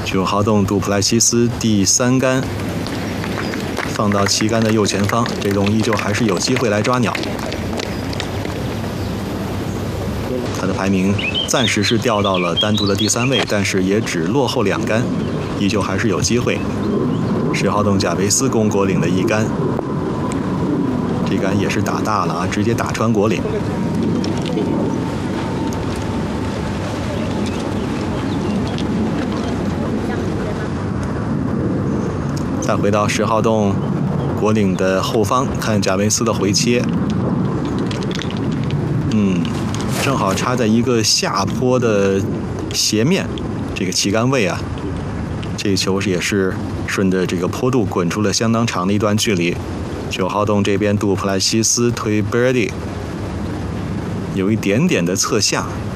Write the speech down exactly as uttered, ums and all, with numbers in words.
九号洞杜普莱西斯第三杆，放到旗杆的右前方，这洞依旧还是有机会来抓鸟。他的排名暂时是掉到了单独的第三位，但是也只落后两杆，依旧还是有机会。十号洞贾维斯攻果岭的一杆，这杆也是打大了啊，直接打穿果岭。再回到十号洞果岭的后方，看贾维斯的回切，嗯，正好插在一个下坡的斜面，这个旗杆位啊，这个球也是顺着这个坡度滚出了相当长的一段距离。九号洞这边杜普莱西斯推 birdie， 有一点点的侧下，